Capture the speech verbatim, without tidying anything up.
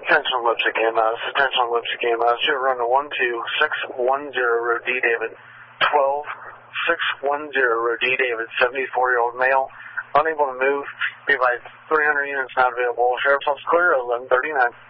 Attention Lipstick E M S, attention Lipstick E M S, you're run to one two six one zero Road D. David, twelve six one zero Road D. David, seventy-four-year-old male, unable to move, be by three hundred units not available. Sheriff's Office clear, eleven thirty-nine.